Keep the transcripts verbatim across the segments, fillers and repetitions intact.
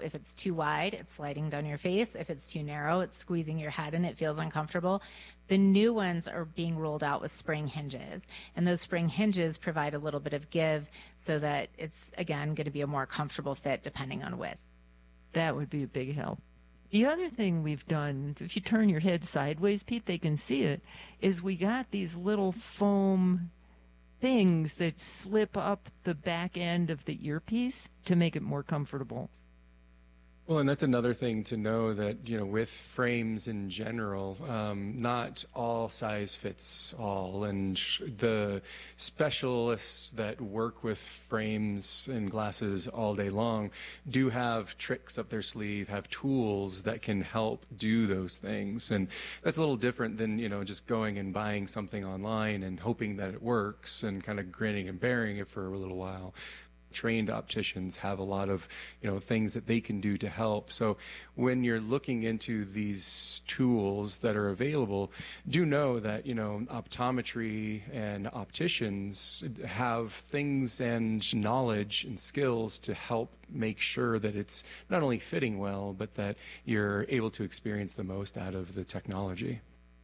if it's too wide, it's sliding down your face. If it's too narrow, it's squeezing your head and it feels uncomfortable. The new ones are being rolled out with spring hinges, and those spring hinges provide a little bit of give so that it's, again, going to be a more comfortable fit depending on width. That would be a big help. The other thing we've done, if you turn your head sideways, Pete, they can see it, is we got these little foam things that slip up the back end of the earpiece to make it more comfortable. Well, and that's another thing to know, that, you know, with frames in general, um, not all size fits all. And the specialists that work with frames and glasses all day long do have tricks up their sleeve, have tools that can help do those things. And that's a little different than, you know, just going and buying something online and hoping that it works and kind of grinning and bearing it for a little while. Trained opticians have a lot of, you know, things that they can do to help. So when you're looking into these tools that are available, do know that, you know, optometry and opticians have things and knowledge and skills to help make sure that it's not only fitting well, but that you're able to experience the most out of the technology.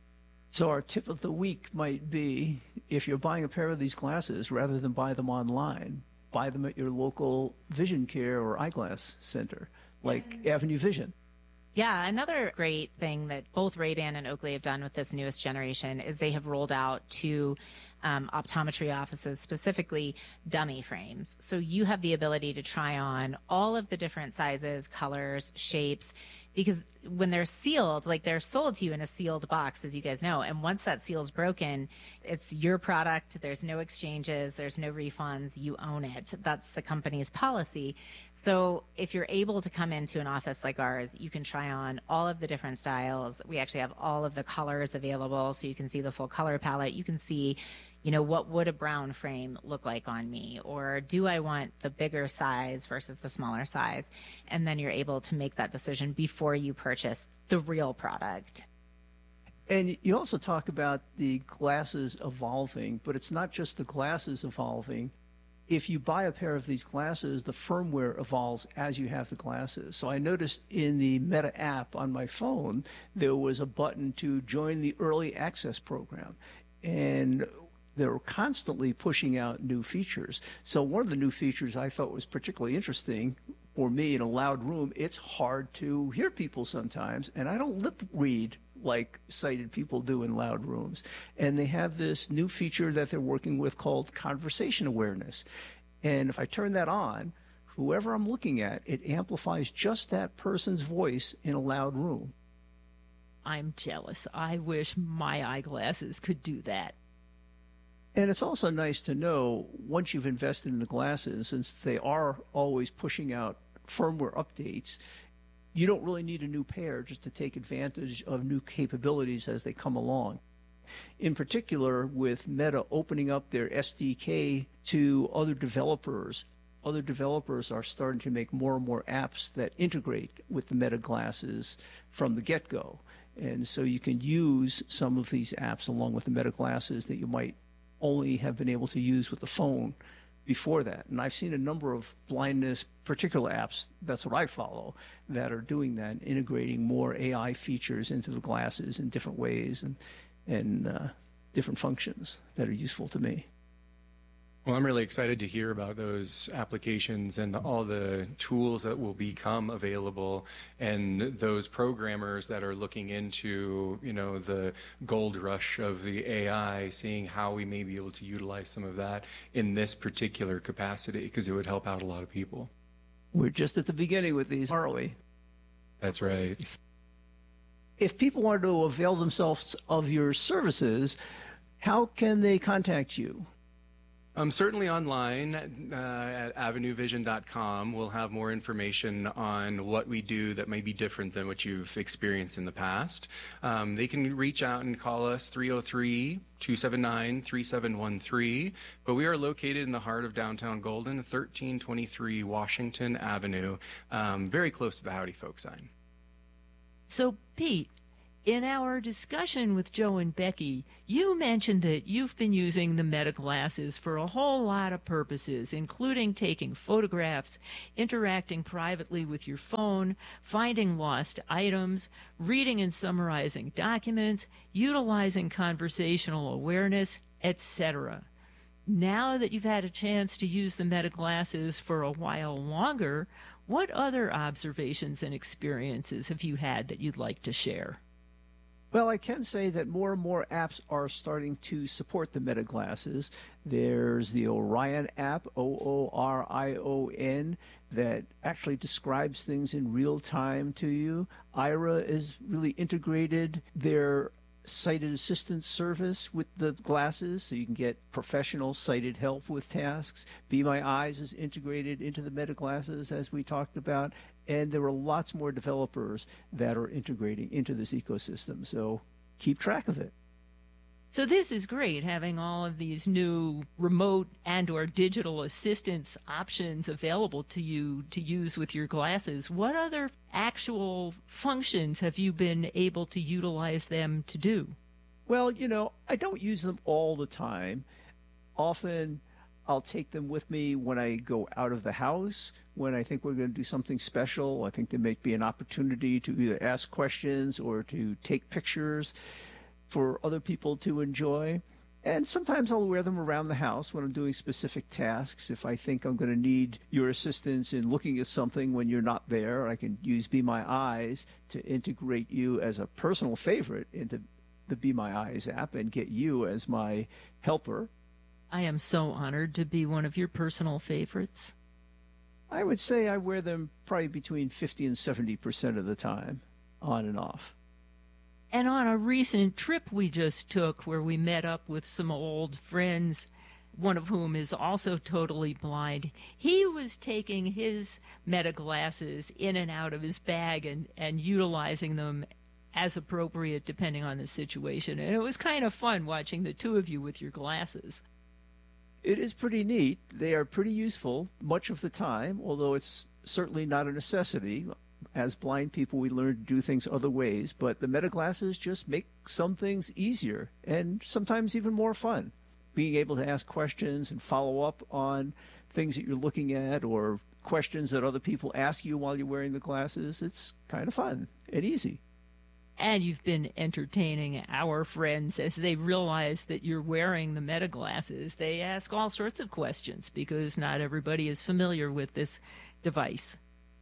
So our tip of the week might be, if you're buying a pair of these glasses, rather than buy them online, buy them at your local vision care or eyeglass center, like yeah. Avenue Vision. Yeah, another great thing that both Ray-Ban and Oakley have done with this newest generation is they have rolled out to um, optometry offices, specifically dummy frames. So you have the ability to try on all of the different sizes, colors, shapes, because when they're sealed, like they're sold to you in a sealed box, as you guys know, and once that seal's broken, it's your product. There's no exchanges. There's no refunds. You own it. That's the company's policy. So if you're able to come into an office like ours, you can try on all of the different styles. We actually have all of the colors available, so you can see the full color palette. You can see, you know, what would a brown frame look like on me? Or do I want the bigger size versus the smaller size? And then you're able to make that decision before you purchase the real product. And you also talk about the glasses evolving, but it's not just the glasses evolving. If you buy a pair of these glasses, the firmware evolves as you have the glasses. So I noticed in the Meta app on my phone, there was a button to join the early access program. And they're constantly pushing out new features. So one of the new features I thought was particularly interesting for me in a loud room, it's hard to hear people sometimes, and I don't lip read like sighted people do in loud rooms. And they have this new feature that they're working with called conversation awareness. And if I turn that on, whoever I'm looking at, it amplifies just that person's voice in a loud room. I'm jealous. I wish my eyeglasses could do that. And it's also nice to know, once you've invested in the glasses, since they are always pushing out firmware updates, you don't really need a new pair just to take advantage of new capabilities as they come along. In particular, with Meta opening up their S D K to other developers, other developers are starting to make more and more apps that integrate with the Meta glasses from the get-go. And so you can use some of these apps along with the Meta glasses that you might only have been able to use with the phone before that. And I've seen a number of blindness particular apps, that's what I follow, that are doing that, integrating more A I features into the glasses in different ways and, and uh, different functions that are useful to me. Well, I'm really excited to hear about those applications and all the tools that will become available, and those programmers that are looking into, you know, the gold rush of the A I, seeing how we may be able to utilize some of that in this particular capacity, because it would help out a lot of people. We're just at the beginning with these, aren't we? That's right. If people want to avail themselves of your services, how can they contact you? Um, certainly online uh, at avenue vision dot com. We'll have more information on what we do that may be different than what you've experienced in the past. Um, they can reach out and call us three oh three, two seven nine, three seven one three. But we are located in the heart of downtown Golden, thirteen twenty-three Washington Avenue, um, very close to the Howdy Folks sign. So, Pete, In our discussion with Joe and Becky, you mentioned that you've been using the Meta glasses for a whole lot of purposes, including taking photographs, interacting privately with your phone, finding lost items, reading and summarizing documents, utilizing conversational awareness, et cetera. Now that you've had a chance to use the Meta glasses for a while longer, what other observations and experiences have you had that you'd like to share? Well, I can say that more and more apps are starting to support the Meta glasses. There's the Orion app, O O R I O N, that actually describes things in real time to you. Aira is really integrated their sighted assistance service with the glasses, so you can get professional sighted help with tasks. Be My Eyes is integrated into the Meta glasses, as we talked about. And there are lots more developers that are integrating into this ecosystem. So keep track of it. So this is great, having all of these new remote and or digital assistance options available to you to use with your glasses. What other actual functions have you been able to utilize them to do? Well, you know, I don't use them all the time. Often I'll take them with me when I go out of the house, when I think we're going to do something special. I think there may be an opportunity to either ask questions or to take pictures for other people to enjoy. And sometimes I'll wear them around the house when I'm doing specific tasks. If I think I'm going to need your assistance in looking at something when you're not there, I can use Be My Eyes to integrate you as a personal favorite into the Be My Eyes app and get you as my helper. I am so honored to be one of your personal favorites. I would say I wear them probably between fifty and seventy percent of the time, on and off. And on a recent trip we just took where we met up with some old friends, one of whom is also totally blind, he was taking his Meta glasses in and out of his bag and, and utilizing them as appropriate depending on the situation. And it was kind of fun watching the two of you with your glasses. It is pretty neat. They are pretty useful much of the time, although it's certainly not a necessity. As blind people, we learn to do things other ways, but the Meta glasses just make some things easier and sometimes even more fun. Being able to ask questions and follow up on things that you're looking at or questions that other people ask you while you're wearing the glasses, it's kind of fun and easy. And you've been entertaining our friends as they realize that you're wearing the Meta glasses. They ask all sorts of questions because not everybody is familiar with this device.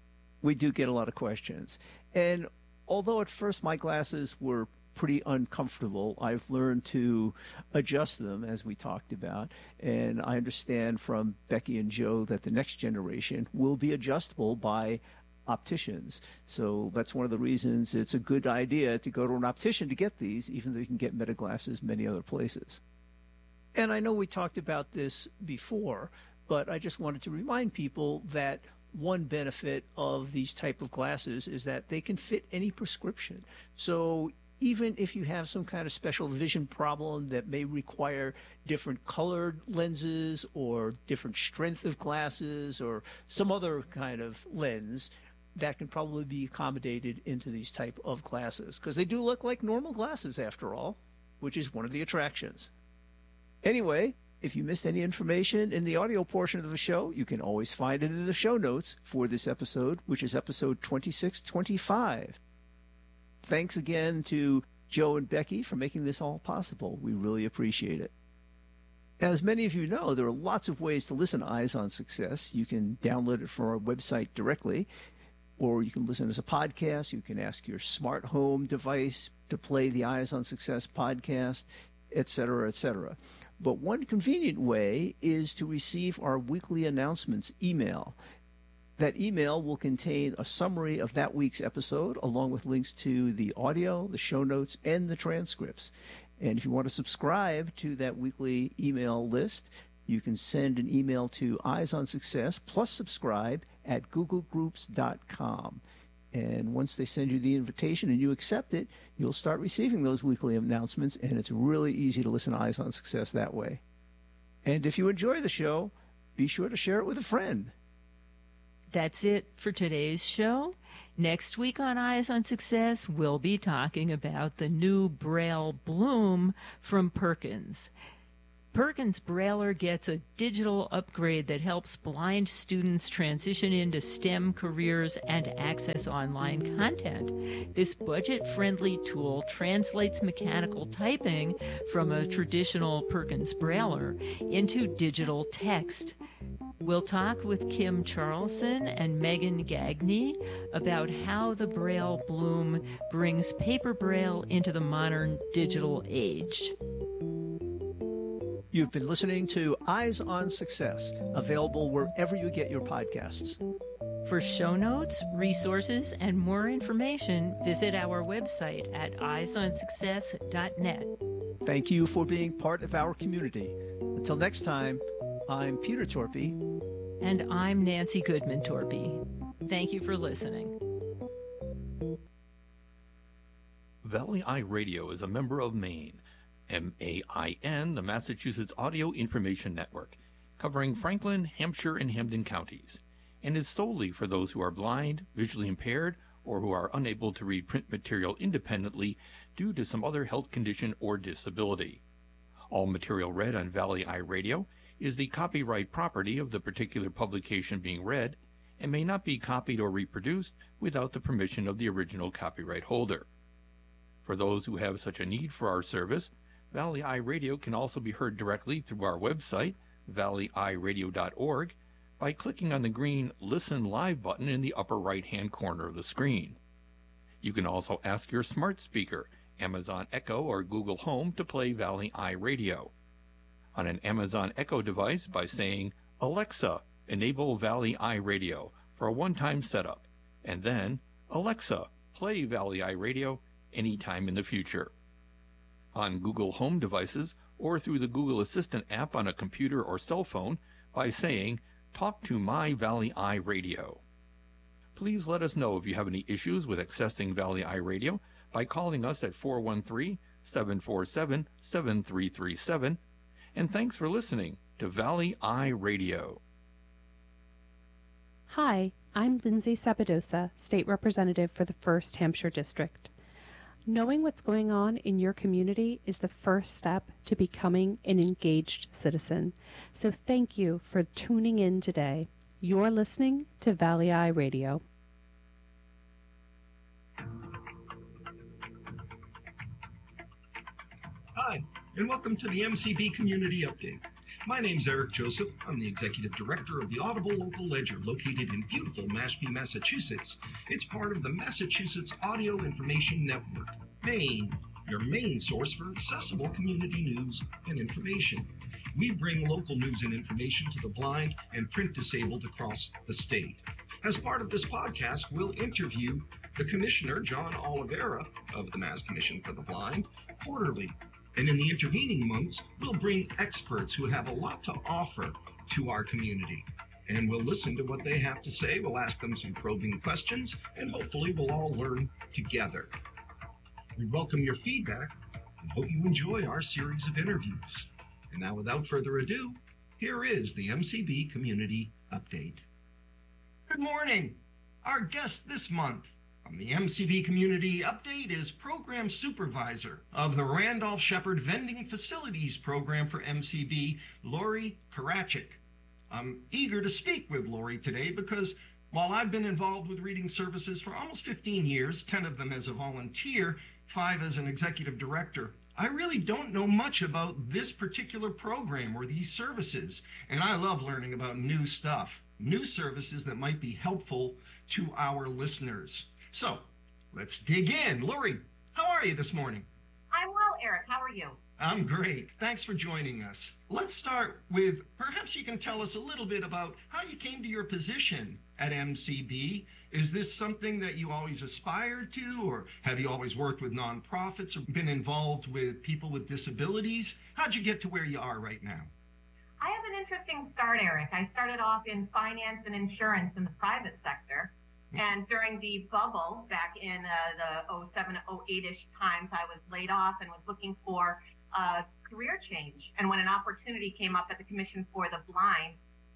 We do get a lot of questions. And although at first my glasses were pretty uncomfortable, I've learned to adjust them, as we talked about. And I understand from Becky and Joe that the next generation will be adjustable by opticians. So that's one of the reasons it's a good idea to go to an optician to get these, even though you can get Meta glasses many other places. And I know we talked about this before, but I just wanted to remind people that one benefit of these type of glasses is that they can fit any prescription. So even if you have some kind of special vision problem that may require different colored lenses or different strength of glasses or some other kind of lens, that can probably be accommodated into these type of glasses because they do look like normal glasses after all, which is one of the attractions. Anyway, if you missed any information in the audio portion of the show, you can always find it in the show notes for this episode, which is episode twenty-six twenty-five. Thanks again to Joe and Becky for making this all possible. We really appreciate it. As many of you know, there are lots of ways to listen to Eyes on Success. You can download it from our website directly, or you can listen as a podcast. You can ask your smart home device to play the Eyes on Success podcast, et cetera, et cetera. But one convenient way is to receive our weekly announcements email. That email will contain a summary of that week's episode, along with links to the audio, the show notes, and the transcripts. And if you want to subscribe to that weekly email list, you can send an email to Eyes on Success plus subscribe at google groups dot com. And once they send you the invitation and you accept it, you'll start receiving those weekly announcements, and it's really easy to listen to Eyes on Success that way. And if you enjoy the show, be sure to share it with a friend. That's it for today's show. Next week on Eyes on Success, we'll be talking about the new Braille Bloom from Perkins. Perkins Brailler gets a digital upgrade that helps blind students transition into STEM careers and access online content. This budget-friendly tool translates mechanical typing from a traditional Perkins Brailler into digital text. We'll talk with Kim Charlson and Megan Gagne about how the Braille Bloom brings paper Braille into the modern digital age. You've been listening to Eyes on Success, available wherever you get your podcasts. For show notes, resources, and more information, visit our website at eyes on success dot net. Thank you for being part of our community. Until next time, I'm Peter Torpy. And I'm Nancy Goodman Torpy. Thank you for listening. Valley Eye Radio is a member of MAIN, M A I N, the Massachusetts Audio Information Network, covering Franklin, Hampshire, and Hampden counties, and is solely for those who are blind, visually impaired, or who are unable to read print material independently due to some other health condition or disability. All material read on Valley Eye Radio is the copyright property of the particular publication being read and may not be copied or reproduced without the permission of the original copyright holder. For those who have such a need for our service, Valley Eye Radio can also be heard directly through our website, valley eye radio dot org, by clicking on the green Listen Live button in the upper right-hand corner of the screen. You can also ask your smart speaker, Amazon Echo or Google Home, to play Valley Eye Radio. On an Amazon Echo device by saying, "Alexa, enable Valley Eye Radio" for a one-time setup, and then, "Alexa, play Valley Eye Radio" anytime in the future. On Google Home devices or through the Google Assistant app on a computer or cell phone by saying, "Talk to my Valley Eye Radio." Please let us know if you have any issues with accessing Valley Eye Radio by calling us at four one three, seven four seven, seven three three seven. And thanks for listening to Valley Eye Radio. Hi, I'm Lindsay Sabadosa, State Representative for the first Hampshire District. Knowing what's going on in your community is the first step to becoming an engaged citizen. So thank you for tuning in today. You're listening to Valley Eye Radio. Hi, and welcome to the M C B Community Update. My name's Eric Joseph. I'm the Executive Director of the Audible Local Ledger, located in beautiful Mashpee, Massachusetts. It's part of the Massachusetts Audio Information Network, MAIN, your main source for accessible community news and information. We bring local news and information to the blind and print disabled across the state. As part of this podcast, we'll interview the Commissioner, John Oliveira, of the Mass Commission for the Blind, quarterly. And in the intervening months, we'll bring experts who have a lot to offer to our community. And we'll listen to what they have to say, we'll ask them some probing questions, and hopefully we'll all learn together. We welcome your feedback and hope you enjoy our series of interviews. And now, without further ado, here is the M C B Community Update. Good morning. Our guest this month on the M C B Community Update is Program Supervisor of the Randolph Shepherd Vending Facilities Program for M C B, Lori Karachik. I'm eager to speak with Lori today because while I've been involved with reading services for almost fifteen years, ten of them as a volunteer, five as an executive director, I really don't know much about this particular program or these services, and I love learning about new stuff, new services that might be helpful to our listeners. So, let's dig in. Lori, how are you this morning? I'm well, Eric. How are you? I'm great. Thanks for joining us. Let's start with, perhaps you can tell us a little bit about how you came to your position at M C B. Is this something that you always aspired to, or have you always worked with nonprofits or been involved with people with disabilities? How'd you get to where you are right now? I have an interesting start, Eric. I started off in finance and insurance in the private sector. And during the bubble back in uh, the oh seven, oh eight-ish times, I was laid off and was looking for a career change. And when an opportunity came up at the Commission for the Blind,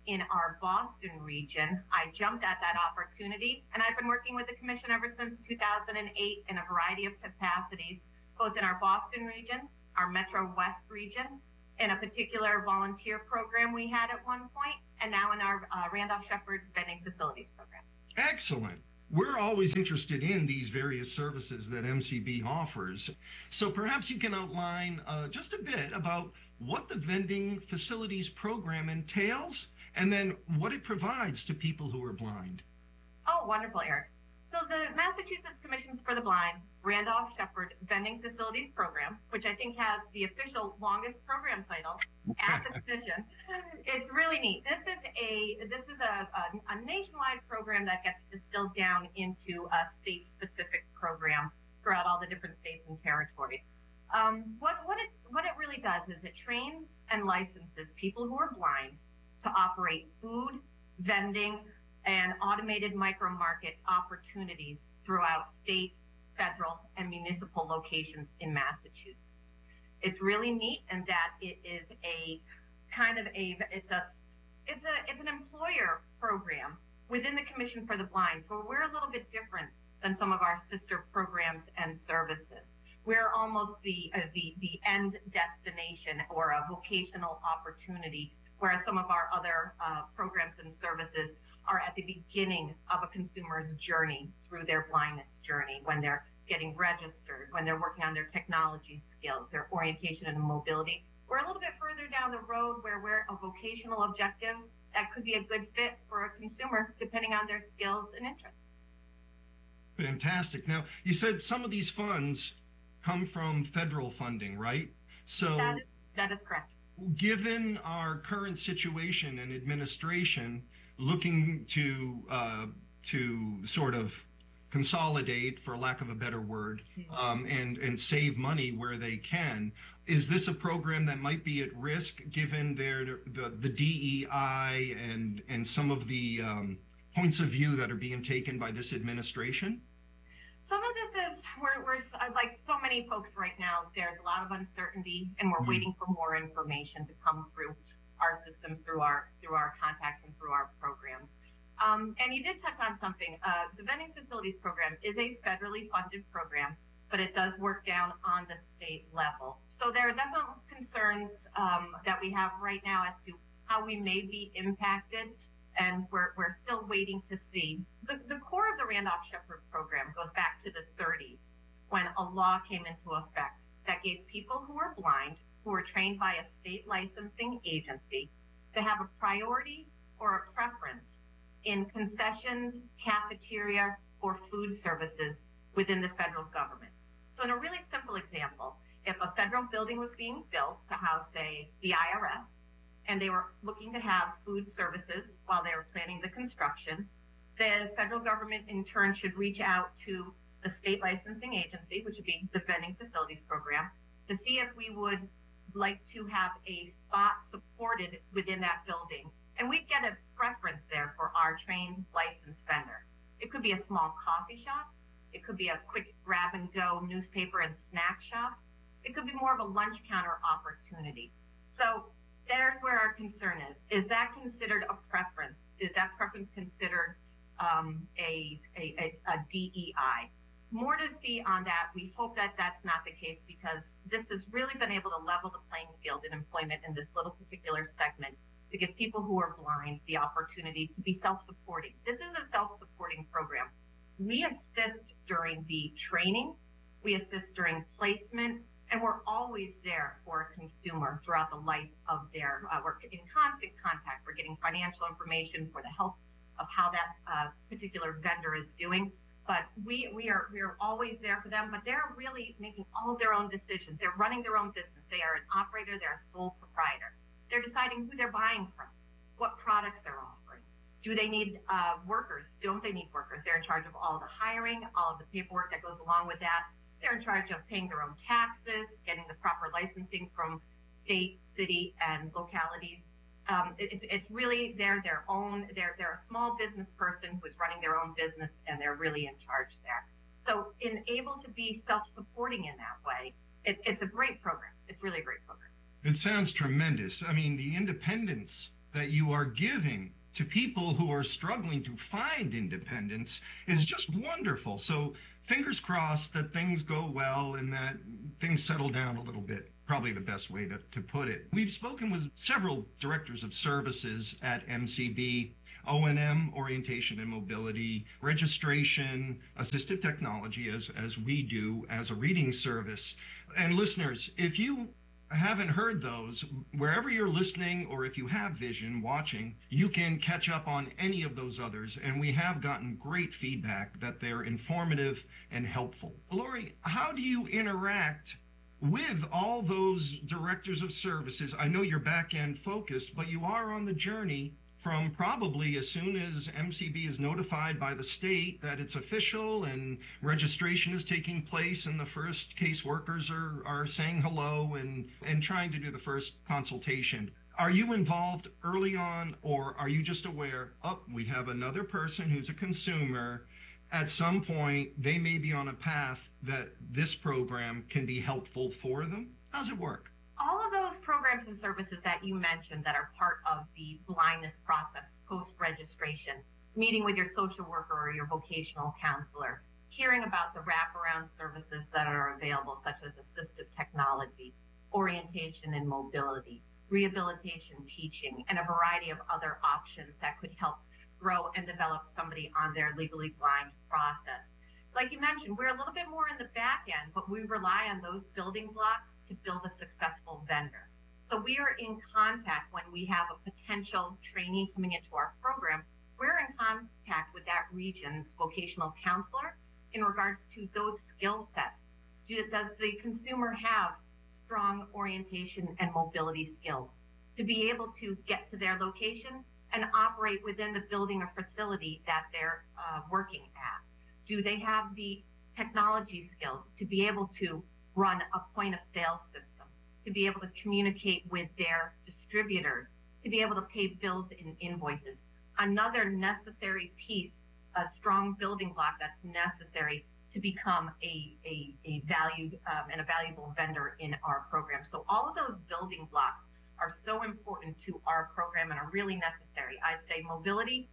in our Boston region. I jumped at that opportunity, and I've been working with the Commission ever since two thousand eight in a variety of capacities, both in our Boston region, our Metro West region, in a particular volunteer program we had at one point, and now in our uh, Randolph-Sheppard Vending Facilities program. Excellent. We're always interested in these various services that M C B offers. So perhaps you can outline uh, just a bit about what the Vending Facilities program entails and then what it provides to people who are blind. Oh, wonderful, Eric. So the Massachusetts Commission for the Blind Randolph-Sheppard Vending Facilities Program, which I think has the official longest program title at the commission, it's really neat. This is a this is a, a, a nationwide program that gets distilled down into a state-specific program throughout all the different states and territories. Um, what what it what it really does is it trains and licenses people who are blind to operate food, vending, and automated micro market opportunities throughout state, federal, and municipal locations in Massachusetts. It's really neat in that it is a kind of a it's a it's a it's an employer program within the Commission for the Blind. So we're a little bit different than some of our sister programs and services. We're almost the uh, the the end destination or a vocational opportunity, whereas some of our other uh, programs and services are at the beginning of a consumer's journey through their blindness journey, when they're getting registered, when they're working on their technology skills, their orientation and mobility. We're a little bit further down the road where we're a vocational objective that could be a good fit for a consumer depending on their skills and interests. Fantastic. Now, you said some of these funds come from federal funding, right? So that is, that is correct. Given our current situation and administration looking to uh, to sort of consolidate, for lack of a better word, um, and and save money where they can, is this a program that might be at risk given their the the D E I and and some of the um, points of view that are being taken by this administration? Some of this is, we're, we're like so many folks right now, there's a lot of uncertainty, and we're mm-hmm. waiting for more information to come through our systems, through our through our contacts and through our programs. Um, and you did touch on something. Uh, the Vending Facilities Program is a federally funded program, but it does work down on the state level. So there are definite concerns um, that we have right now as to how we may be impacted, and we're, we're still waiting to see. The, the core of the Randolph-Sheppard program goes back to the thirties, when a law came into effect that gave people who are blind, who are trained by a state licensing agency, to have a priority or a preference in concessions, cafeteria, or food services within the federal government. So in a really simple example, if a federal building was being built to house, say, the I R S, and they were looking to have food services while they were planning the construction, the federal government in turn should reach out to the state licensing agency, which would be the Vending Facilities Program, to see if we would like to have a spot supported within that building. And we'd get a preference there for our trained licensed vendor. It could be a small coffee shop. It could be a quick grab and go newspaper and snack shop. It could be more of a lunch counter opportunity. So there's where our concern is. Is that considered a preference? Is that preference considered um, a, a, a, a D E I? More to see on that. We hope that that's not the case, because this has really been able to level the playing field in employment in this little particular segment, to give people who are blind the opportunity to be self-supporting. This is a self-supporting program. We assist during the training, we assist during placement, and we're always there for a consumer throughout the life of their, uh, we're in constant contact. We're getting financial information for the health of how that uh, particular vendor is doing. But we we are we are always there for them, but they're really making all of their own decisions. They're running their own business. They are an operator, they're a sole proprietor. They're deciding who they're buying from, what products they're offering. Do they need uh, workers? Don't they need workers? They're in charge of all the hiring, all of the paperwork that goes along with that. They're in charge of paying their own taxes, getting the proper licensing from state, city, and localities. Um, it, it's, it's really they're their own, they're, they're a small business person who's running their own business, and they're really in charge there. So in able to be self-supporting in that way, it, it's a great program. It's really a great program. It sounds tremendous. I mean, the independence that you are giving to people who are struggling to find independence is just wonderful. So fingers crossed that things go well and that things settle down a little bit. Probably the best way to, to put it. We've spoken with several directors of services at M C B, O and M, orientation and mobility, registration, assistive technology, as, as we do as a reading service. And listeners, if you haven't heard those, wherever you're listening or if you have vision watching, you can catch up on any of those others. And we have gotten great feedback that they're informative and helpful. Lori, how do you interact with all those directors of services? I know you're back end focused, but you are on the journey from probably as soon as M C B is notified by the state that it's official and registration is taking place and the first caseworkers are, are saying hello and, and trying to do the first consultation. Are you involved early on, or are you just aware, oh, we have another person who's a consumer. At some point, they may be on a path that this program can be helpful for them? How's it work? All of those programs and services that you mentioned that are part of the blindness process post-registration, meeting with your social worker or your vocational counselor, hearing about the wraparound services that are available, such as assistive technology, orientation and mobility, rehabilitation teaching, and a variety of other options that could help grow and develop somebody on their legally blind process. Like you mentioned, we're a little bit more in the back end, but we rely on those building blocks to build a successful vendor. So we are in contact when we have a potential trainee coming into our program. We're in contact with that region's vocational counselor in regards to those skill sets. Do, does the consumer have strong orientation and mobility skills to be able to get to their location and operate within the building or facility that they're uh, working at? Do they have the technology skills to be able to run a point of sale system, to be able to communicate with their distributors, to be able to pay bills and invoices? Another necessary piece, a strong building block that's necessary to become a, a, a valued um, and a valuable vendor in our program. So all of those building blocks are so important to our program and are really necessary. I'd say mobility,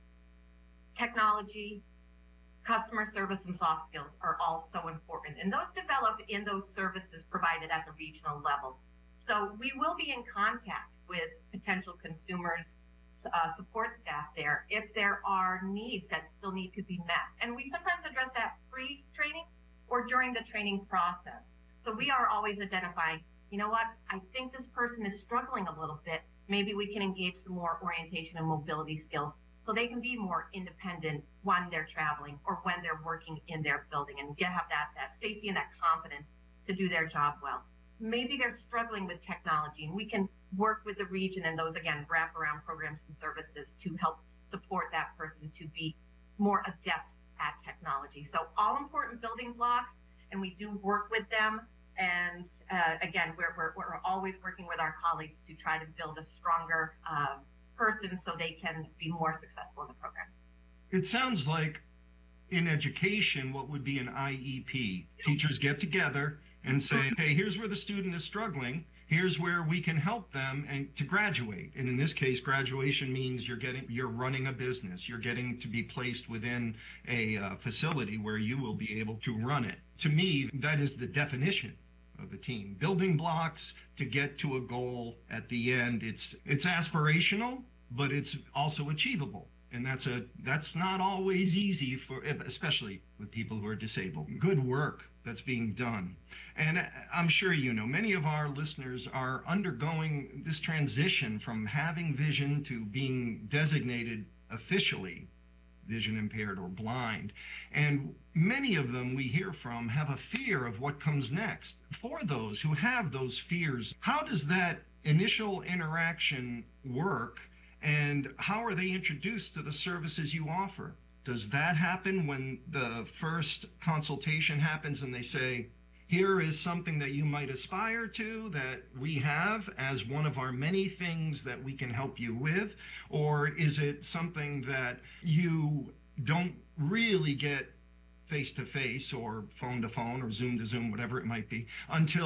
technology, customer service, and soft skills are all so important. And those develop in those services provided at the regional level. So we will be in contact with potential consumers, uh, support staff there, if there are needs that still need to be met. And we sometimes address that pre-training or during the training process. So we are always identifying, you know what, I think this person is struggling a little bit. Maybe we can engage some more orientation and mobility skills so they can be more independent when they're traveling or when they're working in their building and get, have that, that safety and that confidence to do their job well. Maybe they're struggling with technology, and we can work with the region and those, again, wraparound programs and services to help support that person to be more adept at technology. So all important building blocks, and we do work with them. And uh, again, we're, we're, we're always working with our colleagues to try to build a stronger uh, person so they can be more successful in the program. It sounds like in education, what would be an I E P? Teachers get together and say, hey, here's where the student is struggling. Here's where we can help them and to graduate. And in this case, graduation means you're getting, you're running a business. You're getting to be placed within a uh, facility where you will be able to run it. To me, that is the definition of a team. Building blocks to get to a goal at the end. It's it's aspirational, but it's also achievable. And that's a that's not always easy for, especially with people who are disabled. Good work that's being done. And I'm sure you know, many of our listeners are undergoing this transition from having vision to being designated officially vision impaired or blind. And many of them we hear from have a fear of what comes next. For those who have those fears, how does that initial interaction work? And how are they introduced to the services you offer? Does that happen when the first consultation happens and they say, here is something that you might aspire to that we have as one of our many things that we can help you with? Or is it something that you don't really get face to face or phone to phone or Zoom to Zoom, whatever it might be, until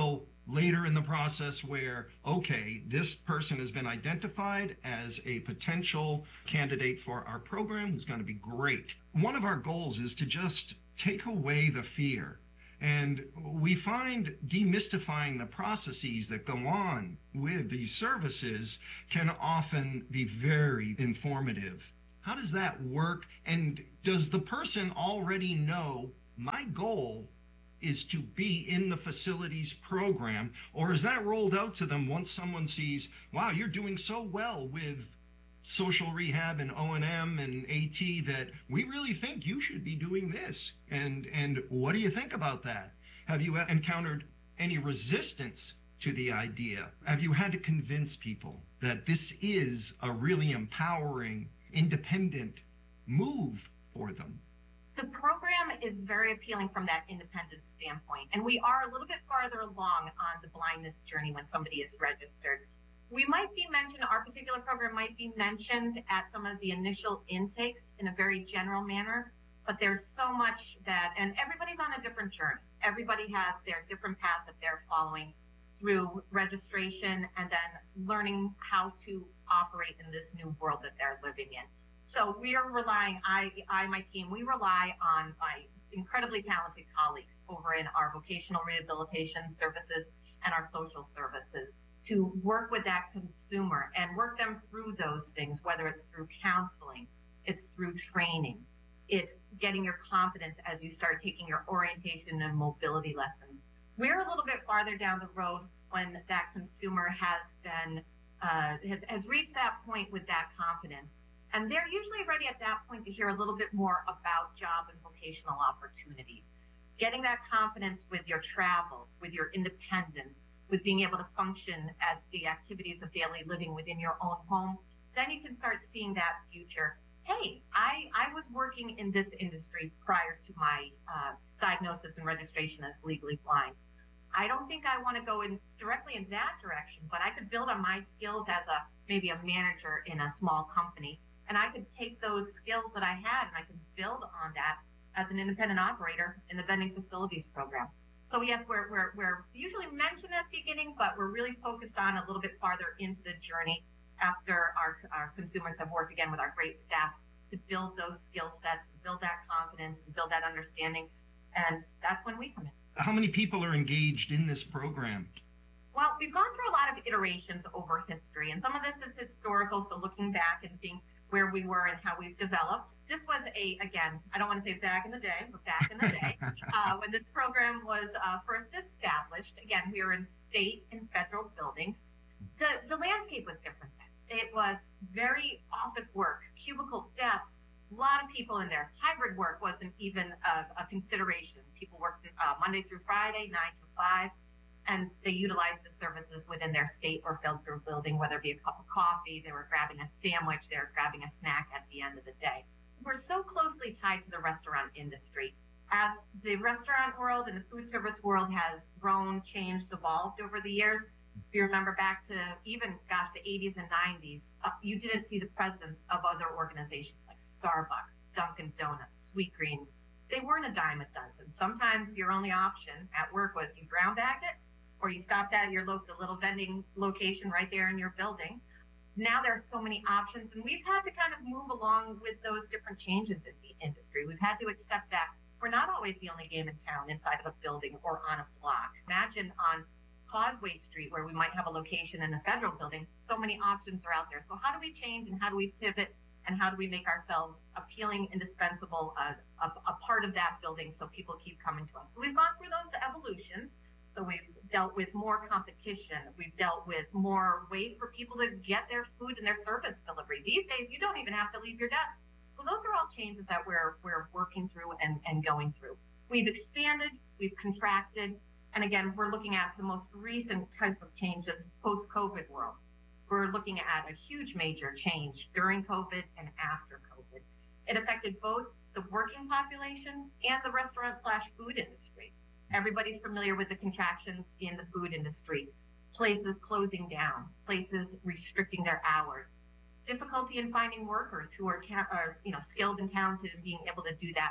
later in the process where, okay, this person has been identified as a potential candidate for our program who's going to be great. One of our goals is to just take away the fear. And we find demystifying the processes that go on with these services can often be very informative. How does that work? And does the person already know my goal is to be in the facilities program, or is that rolled out to them once someone sees, wow, you're doing so well with social rehab and O and M and AT that we really think you should be doing this? And and what do you think about that? Have you encountered any resistance to the idea? Have you had to convince people that this is a really empowering, independent move for them? The program is very appealing from that independent standpoint, and we are a little bit farther along on the blindness journey when somebody is registered. We might be mentioned, our particular program might be mentioned at some of the initial intakes in a very general manner, but there's so much that, and everybody's on a different journey. Everybody has their different path that they're following through registration and then learning how to operate in this new world that they're living in. So we are relying, I, I, my team, we rely on my incredibly talented colleagues over in our vocational rehabilitation services and our social services to work with that consumer and work them through those things, whether it's through counseling, it's through training, it's getting your confidence as you start taking your orientation and mobility lessons. We're a little bit farther down the road when that consumer has been, uh, has, has reached that point with that confidence. And they're usually ready at that point to hear a little bit more about job and vocational opportunities. Getting that confidence with your travel, with your independence, with being able to function at the activities of daily living within your own home, then you can start seeing that future. Hey, I, I was working in this industry prior to my uh, diagnosis and registration as legally blind. I don't think I want to go in directly in that direction, but I could build on my skills as a maybe a manager in a small company. And I could take those skills that I had and I could build on that as an independent operator in the vending facilities program. So yes, we're, we're, we're usually mentioned at the beginning, but we're really focused on a little bit farther into the journey after our, our consumers have worked again with our great staff to build those skill sets, build that confidence, and build that understanding. And that's when we come in. How many people are engaged in this program? Well, we've gone through a lot of iterations over history, and some of this is historical, so looking back and seeing where we were and how we've developed. This was a, again, I don't want to say back in the day, but back in the day, uh, when this program was uh, first established. Again, we were in state and federal buildings. The, the landscape was different then. It was very office work, cubicle desks, a lot of people in there. Hybrid work wasn't even a, a consideration. People worked uh, Monday through Friday, nine to five. And they utilized the services within their state or federal building, whether it be a cup of coffee, they were grabbing a sandwich, they were grabbing a snack at the end of the day. We're so closely tied to the restaurant industry. As the restaurant world and the food service world has grown, changed, evolved over the years, if you remember back to even, gosh, the eighties and nineties, uh, you didn't see the presence of other organizations like Starbucks, Dunkin' Donuts, Sweetgreens. They weren't a dime a dozen. Sometimes your only option at work was you brown bagged it, or you stopped at your local little vending location right there in your building. Now there are so many options, and we've had to kind of move along with those different changes in the industry. We've had to accept that we're not always the only game in town inside of a building or on a block. Imagine on Causeway Street, where we might have a location in a federal building, so many options are out there. So how do we change and how do we pivot and how do we make ourselves appealing, indispensable, uh, a, a part of that building so people keep coming to us? So we've gone through those evolutions. So we've dealt with more competition. We've dealt with more ways for people to get their food and their service delivery. These days, you don't even have to leave your desk. So those are all changes that we're we're working through and, and going through. We've expanded, we've contracted, and again, we're looking at the most recent type of changes post-COVID world. We're looking at a huge major change during COVID and after COVID. It affected both the working population and the restaurant slash food industry. Everybody's familiar with the contractions in the food industry, places closing down, places restricting their hours, difficulty in finding workers who are, ta- are you know, skilled and talented and being able to do that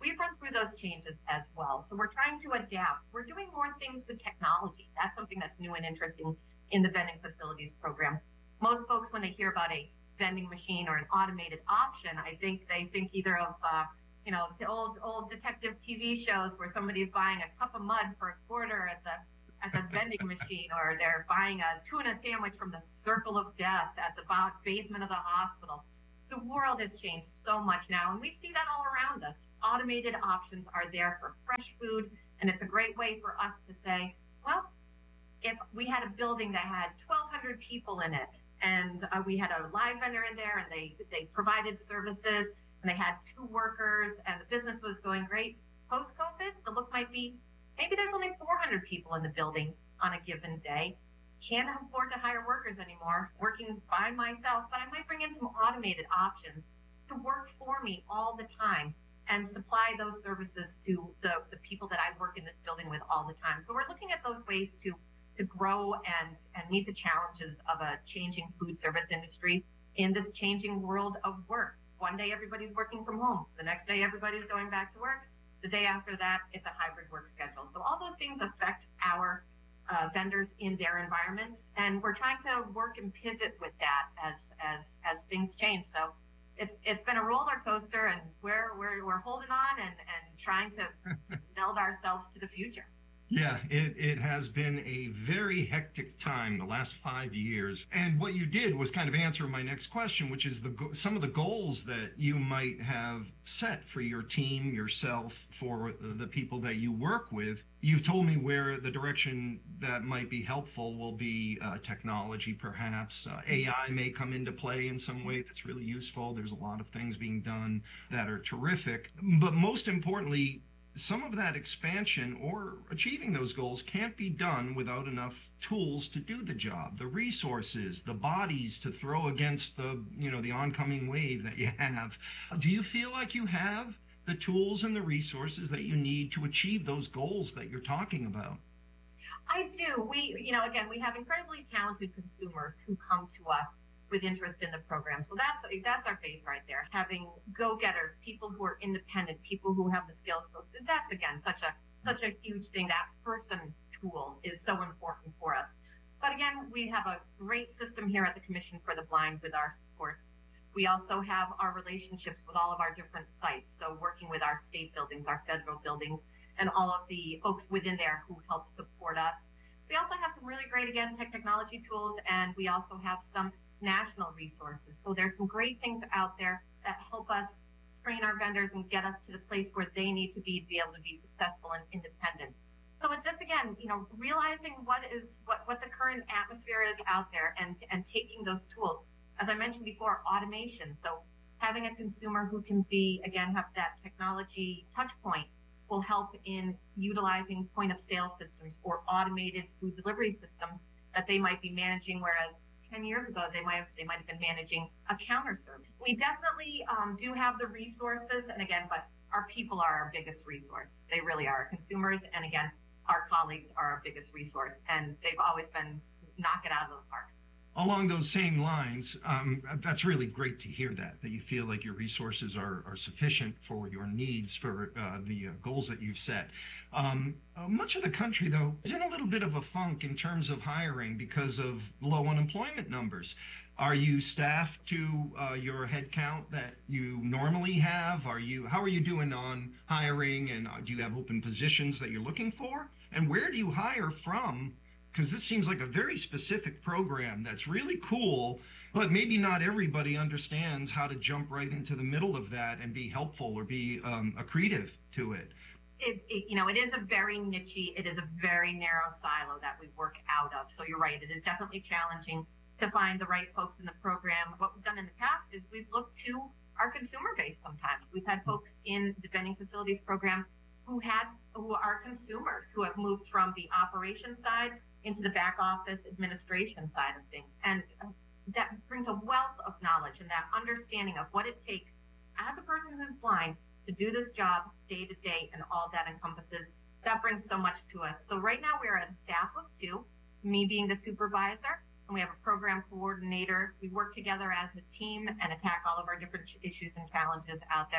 we've run through those changes as well. So we're trying to adapt. We're doing more things with technology. That's something that's new and interesting in the vending facilities program. Most folks, when they hear about a vending machine or an automated option, I think they think either of, uh, you know, to old old detective T V shows where somebody's buying a cup of mud for a quarter at the at the vending machine, or they're buying a tuna sandwich from the circle of death at the basement of the hospital. The world has changed so much now, and we see that all around us. Automated options are there for fresh food, and it's a great way for us to say, well, if we had a building that had twelve hundred people in it, and uh, we had a live vendor in there, and they they provided services, and they had two workers, and the business was going great. Post-COVID, the look might be, maybe there's only four hundred people in the building on a given day. Can't afford to hire workers anymore, working by myself, but I might bring in some automated options to work for me all the time and supply those services to the, the people that I work in this building with all the time. So we're looking at those ways to to grow and, and meet the challenges of a changing food service industry in this changing world of work. One day everybody's working from home. The next day everybody's going back to work. The day after that, it's a hybrid work schedule. So all those things affect our uh, vendors in their environments, and we're trying to work and pivot with that as as as things change. So it's it's been a roller coaster, and we're we're we're holding on and and trying to, to meld ourselves to the future. Yeah, it, it has been a very hectic time the last five years. And what you did was kind of answer my next question, which is the some of the goals that you might have set for your team, yourself, for the people that you work with. You've told me where the direction that might be helpful will be uh, technology, perhaps. Uh, A I may come into play in some way that's really useful. There's a lot of things being done that are terrific. But most importantly, some of that expansion or achieving those goals can't be done without enough tools to do the job, the resources, the bodies to throw against the, you know, the oncoming wave that you have. Do you feel like you have the tools and the resources that you need to achieve those goals that you're talking about? I do. We, you know, again, we have incredibly talented consumers who come to us with interest in the program. So that's that's our base right there. Having go-getters, people who are independent, people who have the skills. So that's, again, such a such a huge thing. That person tool is so important for us. But again, we have a great system here at the Commission for the Blind with our supports. We also have our relationships with all of our different sites. So working with our state buildings, our federal buildings, and all of the folks within there who help support us. We also have some really great, again, tech technology tools, and we also have some national resources. So there's some great things out there that help us train our vendors and get us to the place where they need to be to be able to be successful and independent. So it's just, again, you know, realizing what is what, what the current atmosphere is out there and and taking those tools. As I mentioned before, automation. So having a consumer who can be, again, have that technology touch point will help in utilizing point of sale systems or automated food delivery systems that they might be managing, whereas ten years ago, they might have, they might have been managing a counter service. We definitely um, do have the resources, and again, but our people are our biggest resource. They really are. Consumers, and again, our colleagues are our biggest resource, and they've always been knock it out of the park. Along those same lines, um, that's really great to hear that, that you feel like your resources are, are sufficient for your needs, for uh, the uh, goals that you've set. Um, uh, much of the country, though, is in a little bit of a funk in terms of hiring because of low unemployment numbers. Are you staffed to uh, your head count that you normally have? Are you, how are you doing on hiring, and uh, do you have open positions that you're looking for? And where do you hire from? Because this seems like a very specific program that's really cool, but maybe not everybody understands how to jump right into the middle of that and be helpful or be um, accretive to it. It, it. You know, it is a very niche-y, it is a very narrow silo that we work out of. So you're right, it is definitely challenging to find the right folks in the program. What we've done in the past is we've looked to our consumer base sometimes. We've had folks in the vending facilities program who had who are consumers who have moved from the operations side into the back office administration side of things. And that brings a wealth of knowledge and that understanding of what it takes as a person who's blind to do this job day to day and all that encompasses. That brings so much to us. So right now we're at a staff of two, me being the supervisor, and we have a program coordinator. We work together as a team and attack all of our different issues and challenges out there.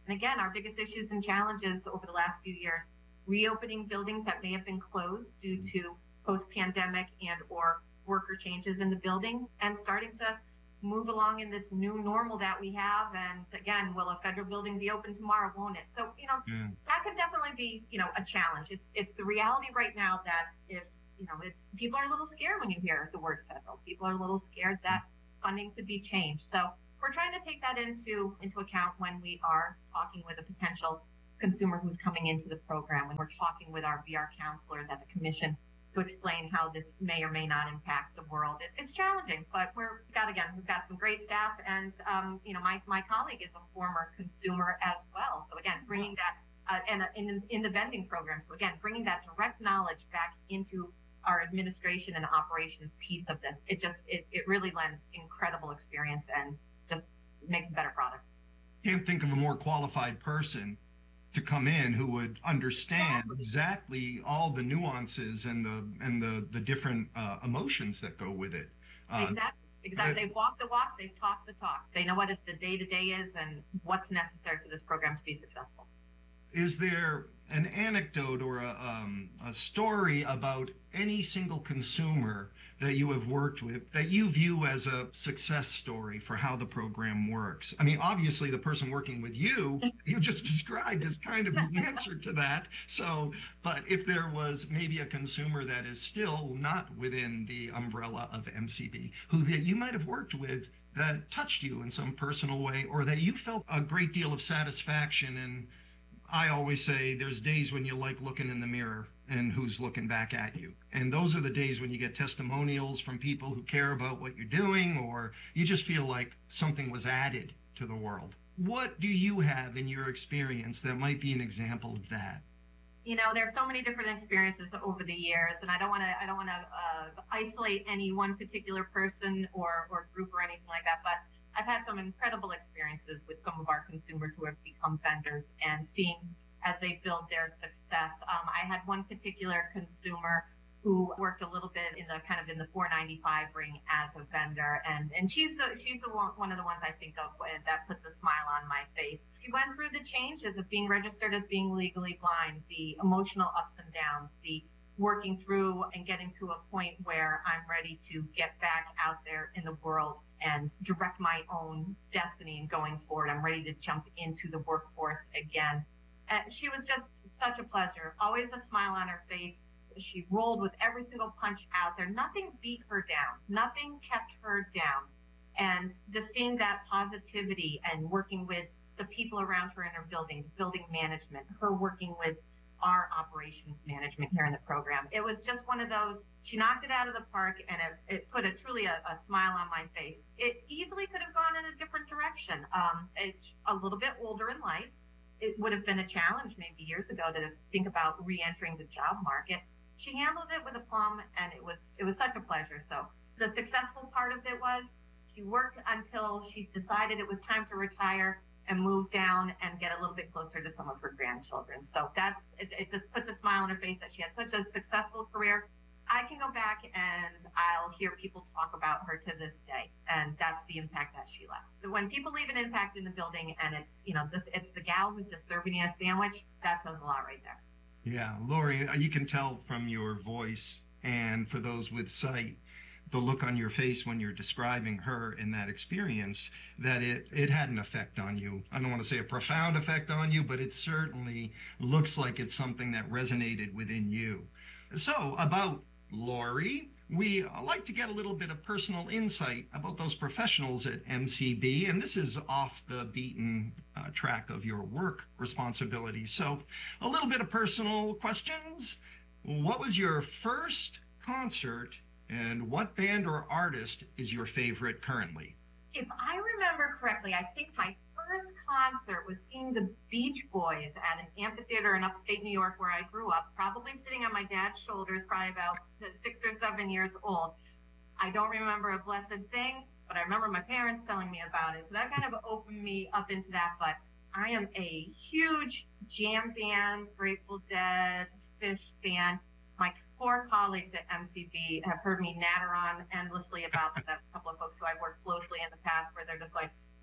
And again, our biggest issues and challenges over the last few years, reopening buildings that may have been closed due to post-pandemic and or worker changes in the building, and starting to move along in this new normal that we have. And again, will a federal building be open tomorrow? Won't it? So, you know, Yeah. that could definitely be, you know, a challenge. It's it's the reality right now that if, you know, it's people are a little scared when you hear the word federal. People are a little scared that funding could be changed. So we're trying to take that into into account when we are talking with a potential consumer who's coming into the program, when we're talking with our V R counselors at the commission to explain how this may or may not impact the world. It, it's challenging, but we're we've got again we've got some great staff, and um, you know my my colleague is a former consumer as well. So again, bringing that uh, and uh, in in the vending program. So again, bringing that direct knowledge back into our administration and operations piece of this. It just it it really lends incredible experience and just makes a better product. Can't think of a more qualified person to come in who would understand exactly all the nuances and the and the the different uh, emotions that go with it. Uh, exactly, exactly. They've walked the walk. They've talked the talk. They know what it, the day to day is and what's necessary for this program to be successful. Is there an anecdote or a, um, a story about any single consumer that you have worked with that you view as a success story for how the program works? I mean, obviously, the person working with you, you just described as kind of the answer to that. So, but if there was maybe a consumer that is still not within the umbrella of M C B, who that you might have worked with that touched you in some personal way, or that you felt a great deal of satisfaction in. I always say there's days when you like looking in the mirror and who's looking back at you. And those are the days when you get testimonials from people who care about what you're doing, or you just feel like something was added to the world. What do you have in your experience that might be an example of that? You know, there's so many different experiences over the years, and I don't want to I don't want to uh, isolate any one particular person or, or group or anything like that, but I've had some incredible experiences with some of our consumers who have become vendors and seeing as they build their success. Um, I had one particular consumer who worked a little bit in the kind of in the four ninety-five ring as a vendor, and and she's the she's the one, one of the ones I think of that puts a smile on my face. She went through the changes of being registered as being legally blind, the emotional ups and downs, the working through and getting to a point where I'm ready to get back out there in the world and direct my own destiny and going forward. I'm ready to jump into the workforce again. And she was just such a pleasure, always a smile on her face. She rolled with every single punch out there. Nothing beat her down. Nothing kept her down. And just seeing that positivity and working with the people around her in her building, building management, her working with our operations management here in the program. It was just one of those, she knocked it out of the park, and it, it put a truly a, a smile on my face. It easily could have gone in a different direction. Um, it's a little bit older in life. It would have been a challenge maybe years ago to think about re-entering the job market. She handled it with aplomb, and it was it was such a pleasure. So the successful part of it was she worked until she decided it was time to retire and move down and get a little bit closer to some of her grandchildren. So that's, it, it just puts a smile on her face that she had such a successful career. I can go back and I'll hear people talk about her to this day, and that's the impact that she left. So when people leave an impact in the building, and it's, you know, this, it's the gal who's just serving you a sandwich, that says a lot right there. Yeah, Lori, you can tell from your voice, and for those with sight, the look on your face when you're describing her in that experience, that it, it had an effect on you. I don't want to say a profound effect on you, but it certainly looks like it's something that resonated within you. So about Lori, we like to get a little bit of personal insight about those professionals at M C B, and this is off the beaten uh, track of your work responsibilities. So a little bit of personal questions. What was your first concert, and what band or artist is your favorite currently? If I remember correctly, I think my first concert was seeing the Beach Boys at an amphitheater in upstate New York where I grew up, probably sitting on my dad's shoulders, probably about six or seven years old. I don't remember a blessed thing, but I remember my parents telling me about it. So that kind of opened me up into that. But I am a huge jam band, Grateful Dead, Fish fan. My four colleagues at M C B have heard me natter on endlessly about that. A couple of folks who I've worked closely in the past where they're just like,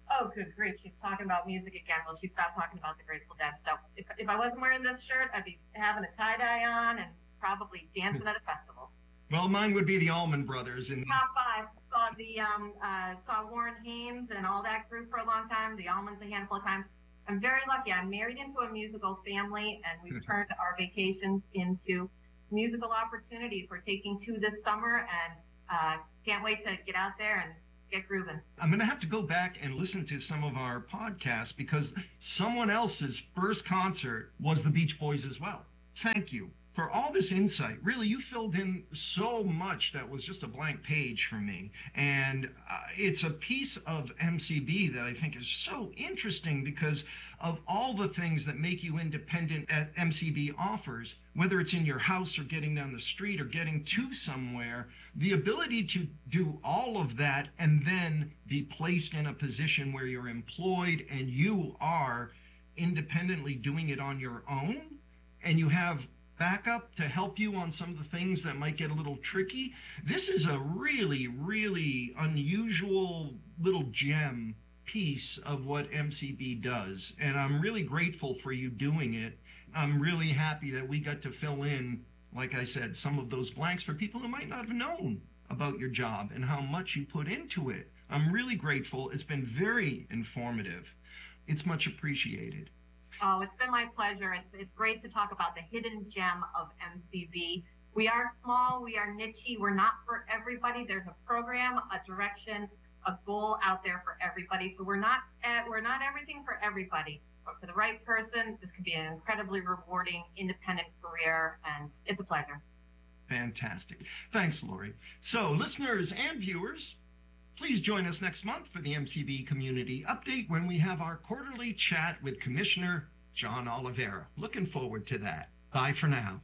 Oh, good grief. She's talking about music again. Well, she stopped talking about the Grateful Dead. So if, if I wasn't wearing this shirt, I'd be having a tie-dye on and probably dancing at a festival. Well, mine would be the Allman Brothers. In Top five. Saw the um uh saw Warren Haynes and all that group for a long time. The Allmans a handful of times. I'm very lucky. I'm married into a musical family, and we've turned our vacations into musical opportunities. We're taking two this summer, and uh, can't wait to get out there and get grooving. I'm going to have to go back and listen to some of our podcasts because someone else's first concert was the Beach Boys as well. Thank you for all this insight. Really, you filled in so much that was just a blank page for me. And uh, it's a piece of M C B that I think is so interesting because of all the things that make you independent at M C B offers, whether it's in your house or getting down the street or getting to somewhere, the ability to do all of that and then be placed in a position where you're employed and you are independently doing it on your own, and you have backup to help you on some of the things that might get a little tricky. This is a really, really unusual little gem piece of what M C B does, and I'm really grateful for you doing it. I'm really happy that we got to fill in, like I said, some of those blanks for people who might not have known about your job and how much you put into it. I'm really grateful. It's been very informative. It's much appreciated. Oh, it's been my pleasure. It's it's great to talk about the hidden gem of M C B. We are small, we are nichey, we're not for everybody. There's a program, a direction, a goal out there for everybody. So we're not at, we're not everything for everybody, but for the right person, this could be an incredibly rewarding independent career, and it's a pleasure. Fantastic. Thanks, Lori. So, listeners and viewers, please join us next month for the M C B Community Update when we have our quarterly chat with Commissioner John Oliveira. Looking forward to that. Bye for now.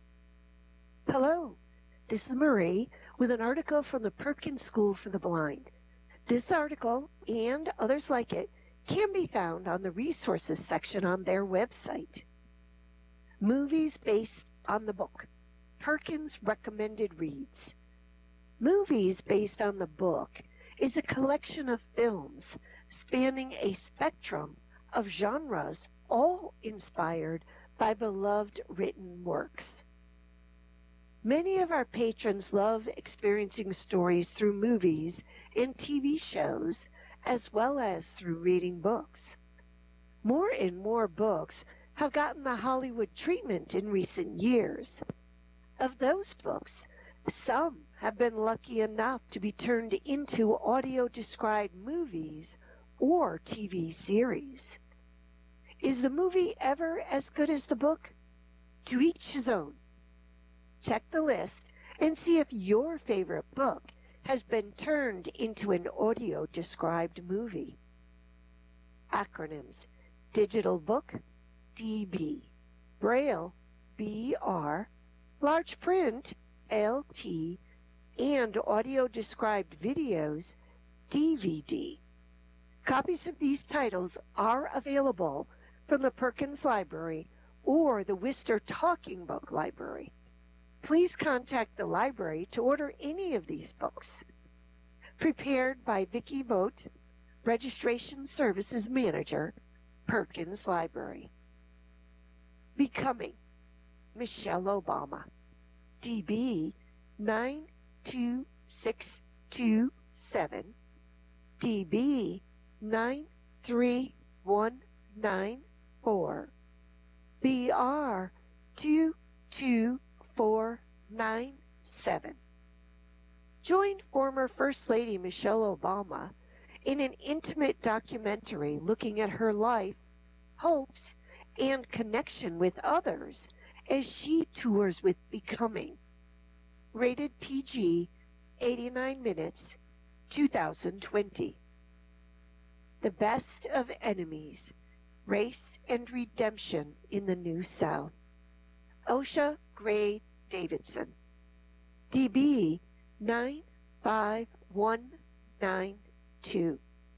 Hello, this is Marie with an article from the Perkins School for the Blind. This article and others like it can be found on the resources section on their website. Movies based on the book. Perkins Recommended Reads. Movies based on the book is a collection of films spanning a spectrum of genres, all inspired by beloved written works. Many of our patrons love experiencing stories through movies and T V shows, as well as through reading books. More and more books have gotten the Hollywood treatment in recent years. Of those books, some have been lucky enough to be turned into audio-described movies or T V series. Is the movie ever as good as the book? To each his own. Check the list and see if your favorite book has been turned into an audio-described movie. Acronyms: Digital Book, D B, Braille, B R, Large Print, L T, and audio-described videos, D V D. Copies of these titles are available from the Perkins Library or the Worcester Talking Book Library. Please contact the library to order any of these books. Prepared by Vicki Vogt, Registration Services Manager, Perkins Library. Becoming Michelle Obama, D B nine two six two seven, D B nine three one nine four, B R two two four nine seven. Join former First Lady Michelle Obama in an intimate documentary looking at her life, hopes, and connection with others as she tours with Becoming. Rated P G, eighty-nine minutes, two thousand twenty. The Best of Enemies, Race and Redemption in the New South. Osha Gray Davidson, D B nine five one nine two.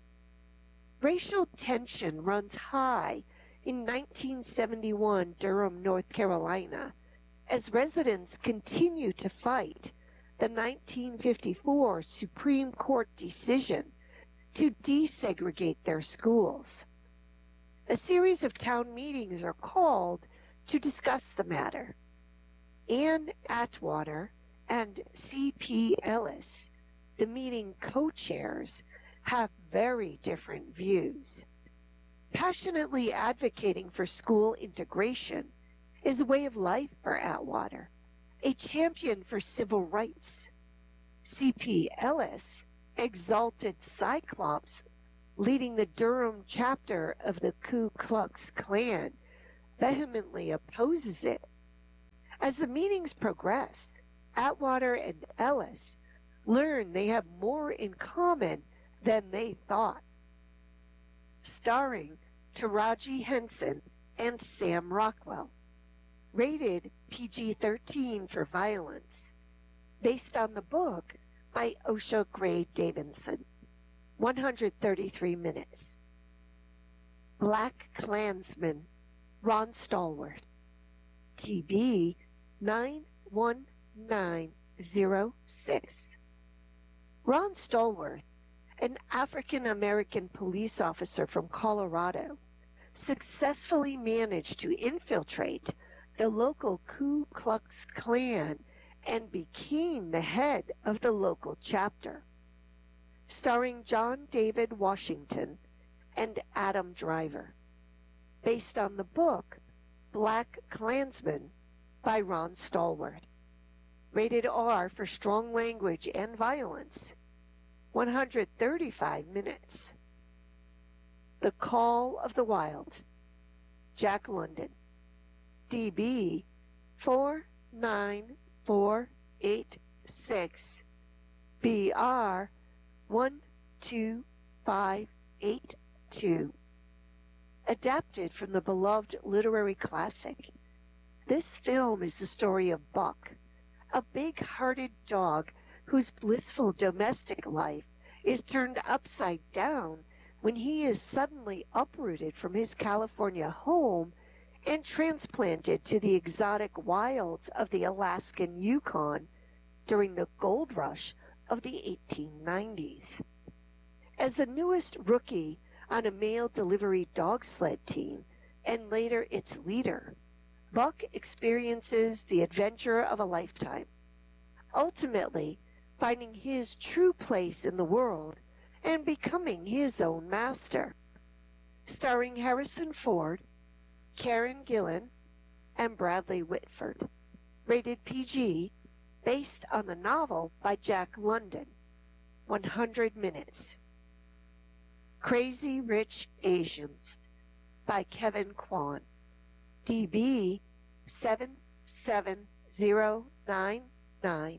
Racial tension runs high in nineteen seventy-one Durham, North Carolina, as residents continue to fight the nineteen fifty-four Supreme Court decision to desegregate their schools. A series of town meetings are called to discuss the matter. Ann Atwater and C P Ellis, the meeting co-chairs, have very different views. Passionately advocating for school integration is a way of life for Atwater, a champion for civil rights. C P Ellis, exalted Cyclops leading the Durham chapter of the Ku Klux Klan, vehemently opposes it. As the meetings progress, Atwater and Ellis learn they have more in common than they thought. Starring Taraji Henson and Sam Rockwell. Rated P G thirteen for violence. Based on the book by Osha Gray Davidson. one hundred thirty-three minutes. Black Klansman, Ron Stallworth. T B nine one nine zero six. Ron Stallworth, an African-American police officer from Colorado, successfully managed to infiltrate the local Ku Klux Klan and became the head of the local chapter. Starring John David Washington and Adam Driver. Based on the book Black Klansman by Ron Stallworth. Rated R for strong language and violence. one hundred thirty-five minutes. The Call of the Wild. Jack London. D B four nine four eight six. B R one two five eight two. Adapted from the beloved literary classic, this film is the story of Buck, a big-hearted dog whose blissful domestic life is turned upside down when he is suddenly uprooted from his California home and transplanted to the exotic wilds of the Alaskan Yukon during the gold rush of the eighteen nineties. As the newest rookie on a mail delivery dog sled team, and later its leader, Buck experiences the adventure of a lifetime, ultimately finding his true place in the world and becoming his own master. Starring Harrison Ford, Karen Gillan, and Bradley Whitford. Rated P G, based on the novel by Jack London. one hundred minutes. Crazy Rich Asians by Kevin Kwan. D B seven seven zero nine nine.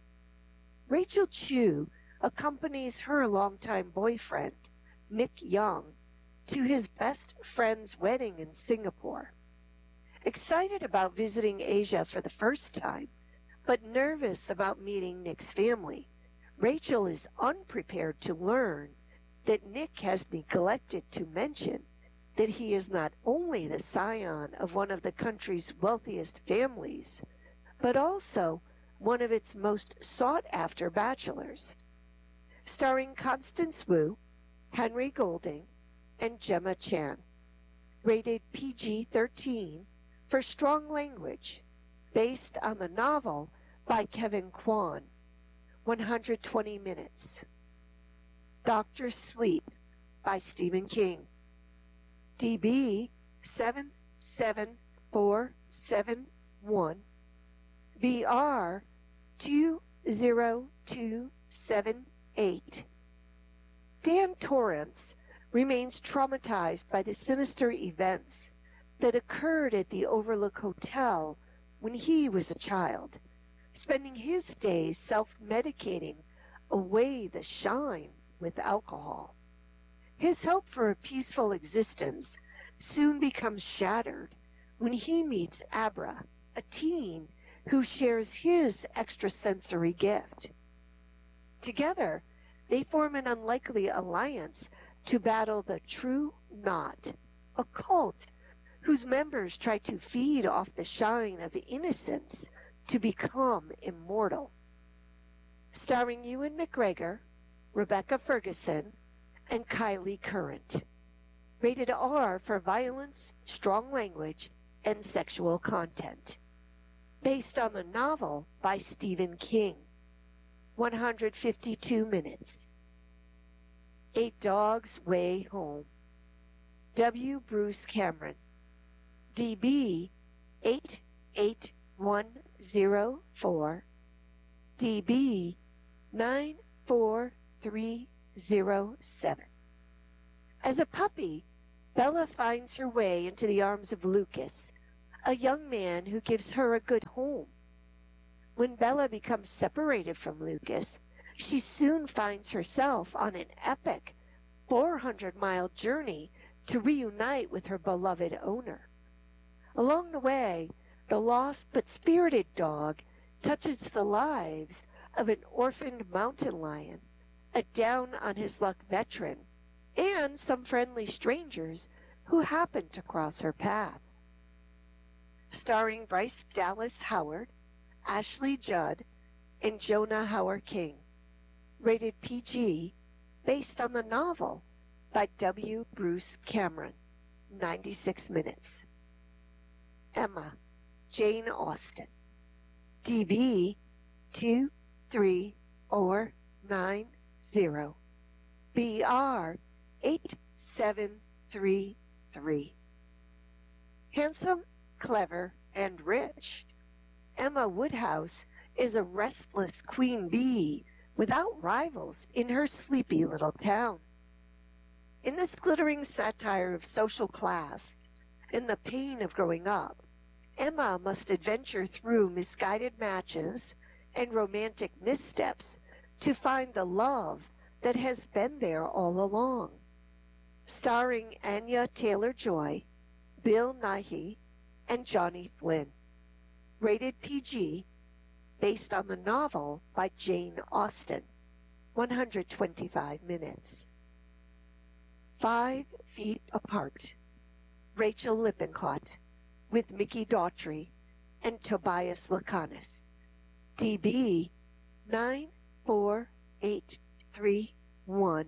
Rachel Chu accompanies her longtime boyfriend, Nick Young, to his best friend's wedding in Singapore. Excited about visiting Asia for the first time, but nervous about meeting Nick's family, Rachel is unprepared to learn that Nick has neglected to mention that he is not only the scion of one of the country's wealthiest families, but also one of its most sought-after bachelors. Starring Constance Wu, Henry Golding, and Gemma Chan. Rated P G thirteen for strong language, based on the novel by Kevin Kwan. one hundred twenty minutes. Doctor Sleep by Stephen King. D B seven seven four seven one. B R two zero two seven eight. Dan Torrance remains traumatized by the sinister events that occurred at the Overlook Hotel when he was a child, spending his days self-medicating away the shine with alcohol. His hope for a peaceful existence soon becomes shattered when he meets Abra, a teen who shares his extrasensory gift. Together, they form an unlikely alliance to battle the True Knot, a cult whose members try to feed off the shine of innocence to become immortal. Starring Ewan McGregor, Rebecca Ferguson, and Kylie Current. Rated R for violence, strong language, and sexual content. Based on the novel by Stephen King. one hundred fifty-two minutes. Eight Dogs Way Home. W. Bruce Cameron. D B eight eight one zero four. D B nine four three zero seven. As a puppy, Bella finds her way into the arms of Lucas, a young man who gives her a good home. When Bella becomes separated from Lucas, she soon finds herself on an epic four hundred mile journey to reunite with her beloved owner. Along the way, the lost but spirited dog touches the lives of an orphaned mountain lion, a down-on-his-luck veteran, and some friendly strangers who happen to cross her path. Starring Bryce Dallas Howard, Ashley Judd, and Jonah Hauer-King. Rated P G, based on the novel by W. Bruce Cameron. ninety-six minutes. Emma, Jane Austen. D B two three four nine zero. B R eight seven three three. Handsome, clever, and rich, Emma Woodhouse is a restless queen bee without rivals in her sleepy little town. In this glittering satire of social class and the pain of growing up, Emma must adventure through misguided matches and romantic missteps to find the love that has been there all along. Starring Anya Taylor-Joy, Bill Nighy, and Johnny Flynn. Rated P G, based on the novel by Jane Austen. one hundred twenty-five minutes. Five Feet Apart. Rachel Lippincott with Mickey Daughtry and Tobias Lakanis. D B nine four eight three one.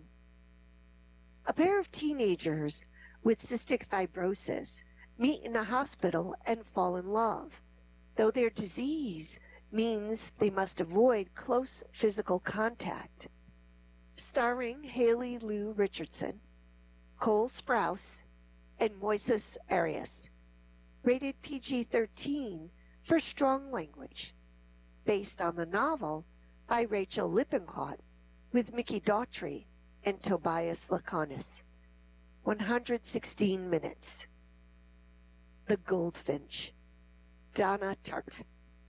A pair of teenagers with cystic fibrosis meet in a hospital and fall in love, though their disease means they must avoid close physical contact. Starring Haley Lou Richardson, Cole Sprouse, and Moises Arias. Rated P G thirteen for strong language. Based on the novel by Rachel Lippincott with Mickey Daughtry and Tobias Lakanis. one hundred sixteen minutes. The Goldfinch. Donna Tartt.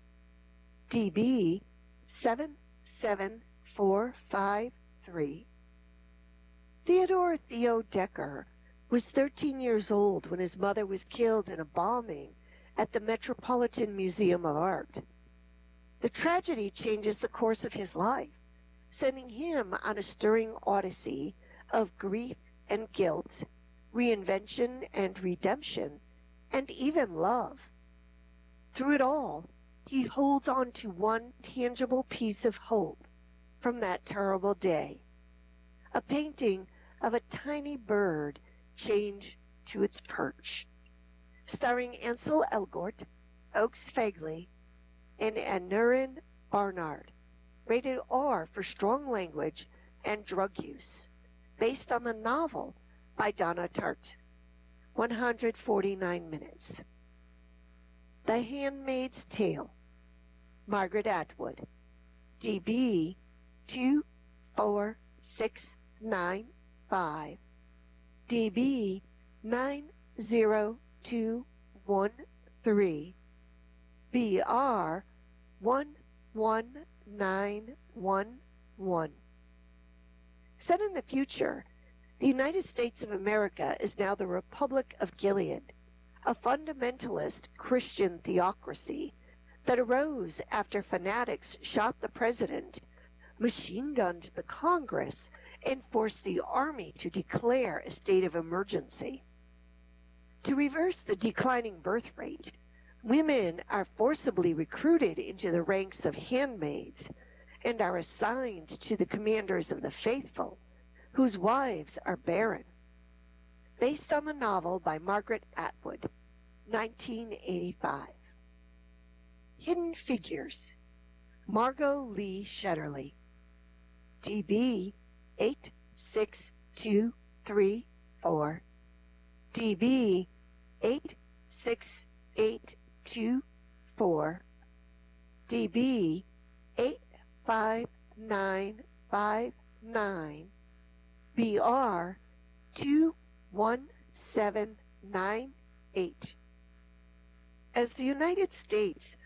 D B seven seven four five three. Theodore Theo Decker was thirteen years old when his mother was killed in a bombing at the Metropolitan Museum of Art. The tragedy changes the course of his life, sending him on a stirring odyssey of grief and guilt, reinvention and redemption, and even love. Through it all, he holds on to one tangible piece of hope from that terrible day, a painting of a tiny bird chained to its perch, starring Ansel Elgort, Oakes Fagley, and Aneurin Barnard. Rated R for strong language and drug use, based on the novel by Donna Tartt. one hundred forty-nine minutes. The Handmaid's Tale. Margaret Atwood. D B two four six nine five. D B nine zero two one three. B R one one nine one one. Set in the future, the United States of America is now the Republic of Gilead, a fundamentalist Christian theocracy that arose after fanatics shot the president, machine-gunned the Congress, and forced the army to declare a state of emergency. To reverse the declining birth rate, women are forcibly recruited into the ranks of handmaids and are assigned to the commanders of the faithful, whose wives are barren. Based on the novel by Margaret Atwood, nineteen eighty-five. Hidden Figures, Margot Lee Shetterly, D B eight six two three four, D B eight six eight two four, D B eight five nine five nine, B R two one seven nine eight. As the United States